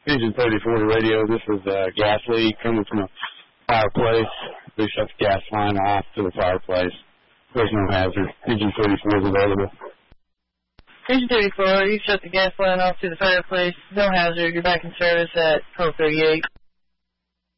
Engine 34 to radio. This is a gas leak coming from a fireplace. We shut the gas line off to the fireplace. There's no hazard. Engine 34 is available. Engine 34, you shut the gas line off to the fireplace. No hazard. You're back in service at 1238.